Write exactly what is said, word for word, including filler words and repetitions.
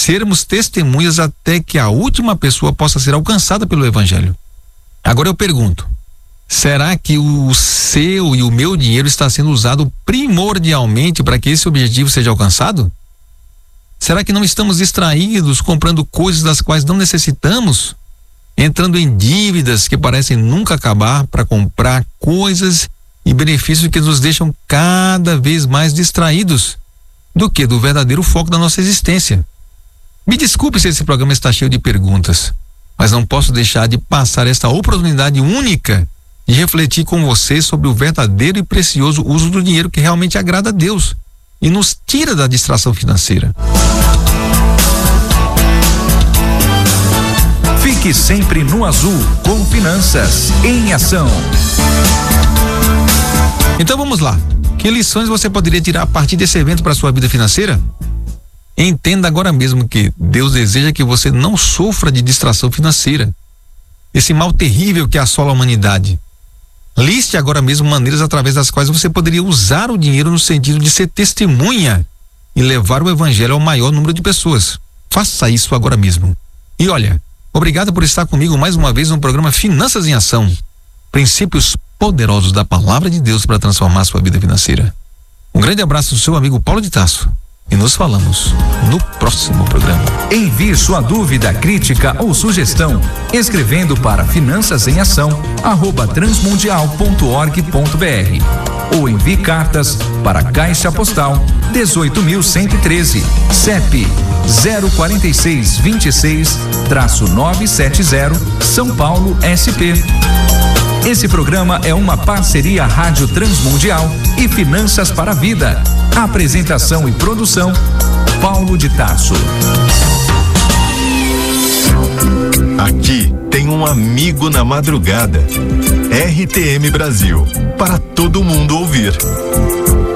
sermos testemunhas até que a última pessoa possa ser alcançada pelo Evangelho. Agora eu pergunto, será que o seu e o meu dinheiro está sendo usado primordialmente para que esse objetivo seja alcançado? Será que não estamos distraídos comprando coisas das quais não necessitamos? Entrando em dívidas que parecem nunca acabar para comprar coisas e benefícios que nos deixam cada vez mais distraídos do que do verdadeiro foco da nossa existência? Me desculpe se esse programa está cheio de perguntas, mas não posso deixar de passar esta oportunidade única de refletir com você sobre o verdadeiro e precioso uso do dinheiro que realmente agrada a Deus e nos tira da distração financeira. Fique sempre no azul com Finanças em Ação. Então vamos lá. Que lições você poderia tirar a partir desse evento para a sua vida financeira? Entenda agora mesmo que Deus deseja que você não sofra de distração financeira, esse mal terrível que assola a humanidade. Liste agora mesmo maneiras através das quais você poderia usar o dinheiro no sentido de ser testemunha e levar o Evangelho ao maior número de pessoas. Faça isso agora mesmo. E olha, obrigado por estar comigo mais uma vez no programa Finanças em Ação. Princípios poderosos da Palavra de Deus para transformar sua vida financeira. Um grande abraço do seu amigo Paulo de Tarso. E nos falamos no próximo programa. Envie sua dúvida, crítica ou sugestão escrevendo para finanças em ação arroba transmundial ponto org ponto br ou envie cartas para Caixa Postal dezoito mil cento e treze, C E P zero quatro seis dois seis nove sete zero, São Paulo, S P. Esse programa é uma parceria Rádio Transmundial e Finanças para a Vida. Apresentação e produção, Paulo de Tarso. Aqui tem um amigo na madrugada. R T M Brasil, para todo mundo ouvir.